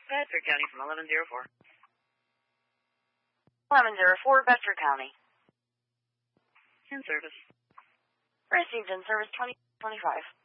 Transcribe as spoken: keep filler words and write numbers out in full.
Bedford County from eleven oh four. eleven oh four, Bedford County. In service. Received in service twenty twenty-five.